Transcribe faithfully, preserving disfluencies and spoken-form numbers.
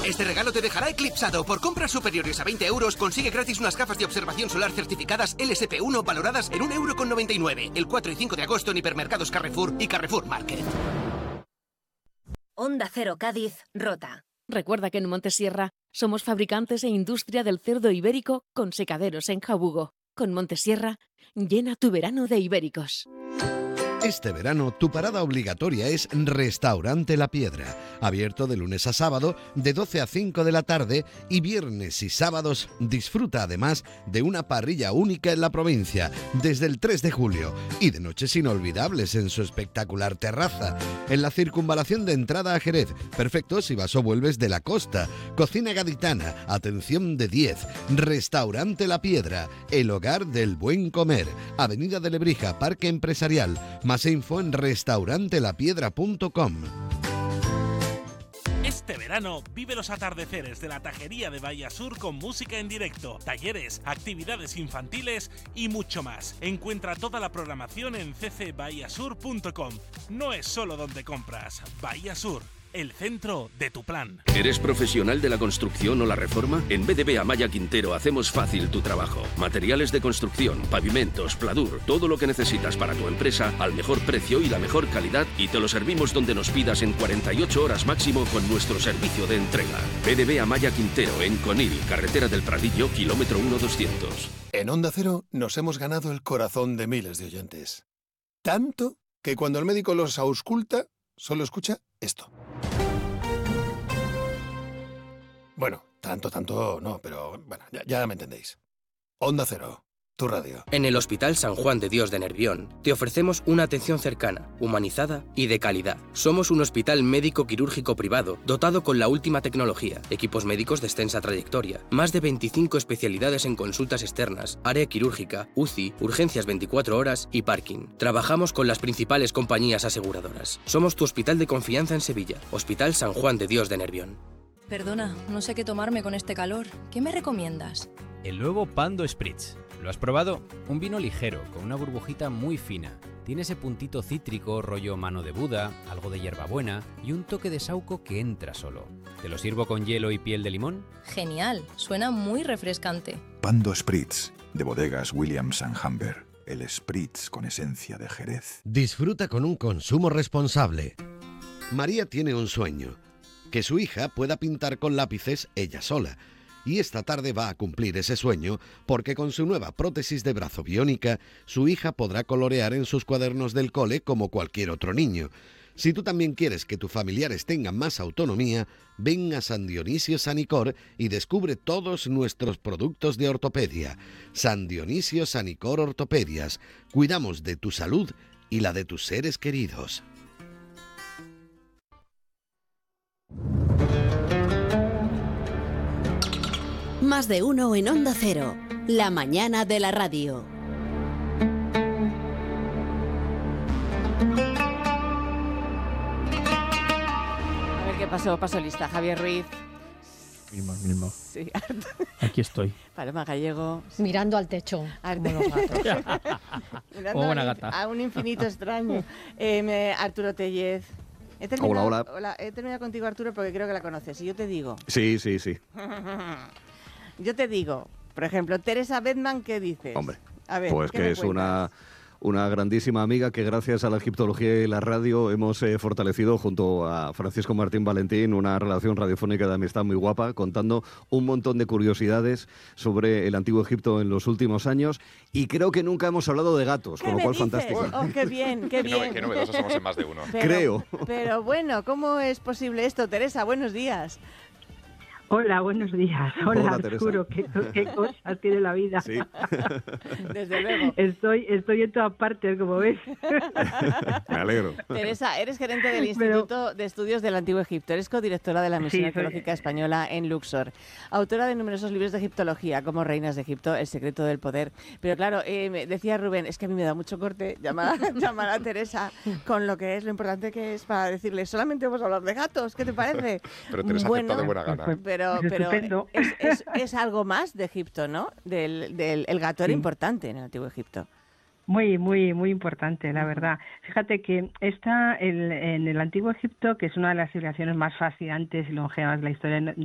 Este regalo te dejará eclipsado. Por compras superiores a veinte euros, consigue gratis unas gafas de observación solar certificadas L S P uno valoradas en un euro con noventa y nueve. El cuatro y cinco de agosto en hipermercados Carrefour y Carrefour Market. Onda Cero Cádiz, Rota. Recuerda que en Montesierra somos fabricantes e industria del cerdo ibérico con secaderos en Jabugo. Con Montesierra, llena tu verano de ibéricos. Este verano, tu parada obligatoria es Restaurante La Piedra, abierto de lunes a sábado de doce a cinco de la tarde y viernes y sábados disfruta además de una parrilla única en la provincia desde el tres de julio y de noches inolvidables en su espectacular terraza, en la circunvalación de entrada a Jerez, perfecto si vas o vuelves de la costa, cocina gaditana, atención de diez, Restaurante La Piedra, el hogar del buen comer, Avenida de Lebrija, Parque Empresarial. Más info en restaurante la piedra punto com. Este verano vive los atardeceres de la Tajería de Bahía Sur con música en directo, talleres, actividades infantiles y mucho más. Encuentra toda la programación en c c bahía sur punto com. No es solo donde compras, Bahía Sur, el centro de tu plan. ¿Eres profesional de la construcción o la reforma? En B D B Amaya Quintero hacemos fácil tu trabajo. Materiales de construcción, pavimentos, pladur, todo lo que necesitas para tu empresa al mejor precio y la mejor calidad, y te lo servimos donde nos pidas en cuarenta y ocho horas máximo con nuestro servicio de entrega. B D B Amaya Quintero en Conil, carretera del Pradillo, kilómetro uno doscientos. En Onda Cero nos hemos ganado el corazón de miles de oyentes. Tanto que cuando el médico los ausculta, solo escucha esto. Bueno, tanto, tanto no, pero bueno, ya, ya me entendéis. Onda Cero, tu radio. En el Hospital San Juan de Dios de Nervión te ofrecemos una atención cercana, humanizada y de calidad. Somos un hospital médico quirúrgico privado dotado con la última tecnología, equipos médicos de extensa trayectoria, más de veinticinco especialidades en consultas externas, área quirúrgica, U C I, urgencias veinticuatro horas y parking. Trabajamos con las principales compañías aseguradoras. Somos tu hospital de confianza en Sevilla, Hospital San Juan de Dios de Nervión. Perdona, no sé qué tomarme con este calor. ¿Qué me recomiendas? El nuevo Pando Spritz. ¿Lo has probado? Un vino ligero, con una burbujita muy fina. Tiene ese puntito cítrico, rollo mano de Buda, algo de hierbabuena y un toque de saúco que entra solo. ¿Te lo sirvo con hielo y piel de limón? Genial, suena muy refrescante. Pando Spritz, de bodegas Williams and Humber. El Spritz con esencia de Jerez. Disfruta con un consumo responsable. María tiene un sueño: que su hija pueda pintar con lápices ella sola. Y esta tarde va a cumplir ese sueño porque con su nueva prótesis de brazo biónica, su hija podrá colorear en sus cuadernos del cole como cualquier otro niño. Si tú también quieres que tus familiares tengan más autonomía, ven a San Dionisio Sanicor y descubre todos nuestros productos de ortopedia. San Dionisio Sanicor Ortopedias. Cuidamos de tu salud y la de tus seres queridos. Más de uno en Onda Cero, la mañana de la radio. A ver qué pasó, pasó lista, Javier Ruiz. Mismo, mismo. Sí. Aquí estoy. Paloma Gallego. Mirando al techo, como los gatos. Mirando Como una a, gata. a un infinito extraño. Eh, me- Arturo Tellez. He terminado, Hola, hola. He terminado contigo, Arturo, porque creo que la conoces. Y yo te digo... Sí, sí, sí. Yo te digo, por ejemplo, Teresa Bedman, ¿qué dices? Hombre, A ver, pues ¿qué que me es cuentas? una, una grandísima amiga que gracias a la egiptología y la radio hemos eh, fortalecido junto a Francisco Martín Valentín una relación radiofónica de amistad muy guapa, contando un montón de curiosidades sobre el antiguo Egipto en los últimos años, y creo que nunca hemos hablado de gatos, con lo cual fantástico. Oh, qué bien, qué Qué nove- bien. qué novedosos somos en más de uno. Pero- Creo. Pero bueno, ¿cómo es posible esto? Teresa, buenos días. Hola, buenos días. Hola, Hola, Arturo. ¿Qué, qué cosas tiene la vida? Sí. Desde luego. Estoy, estoy en todas partes, como ves. Me alegro. Teresa, eres gerente del Pero- Instituto de Estudios del Antiguo Egipto, eres codirectora de la Misión Sí, soy- Arqueológica Española en Luxor, autora de numerosos libros de egiptología, como Reinas de Egipto, El secreto del poder. Pero claro, eh, me decía Rubén, es que a mí me da mucho corte llamar, a- llamar a Teresa con lo que es, lo importante que es para decirle, solamente vamos a hablar de gatos, ¿qué te parece? Pero Teresa acepta de buena gana. Pero, Pues pero estupendo. es, es- es algo más de Egipto, ¿no? Del, del- el gato era Sí. importante en el Antiguo Egipto. Muy, muy, muy importante, la verdad. Fíjate que está el- en el Antiguo Egipto, que es una de las civilizaciones más fascinantes y longevas de la historia